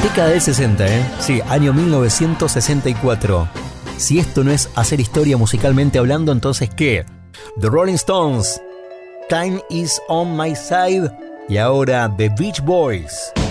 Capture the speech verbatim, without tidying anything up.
Década del sesenta, ¿eh? Sí, año mil novecientos sesenta y cuatro. Si esto no es hacer historia musicalmente hablando, entonces ¿qué? The Rolling Stones, Time is on my side, y ahora The Beach Boys.